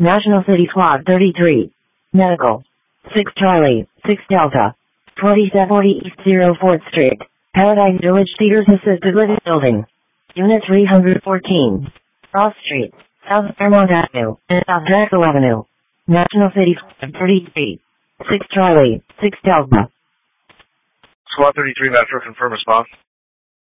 National City Squad 33. Medical. 6 Charlie, 6 Delta. 2740 East 04th Street. Paradise Village Cedars Assisted Living Building. Unit 314. Cross Street, South Fairmont Avenue, and South Drexel Avenue. National City Squad 33. 6 Charlie, 6 Delta. Squad 33 Metro, confirm response.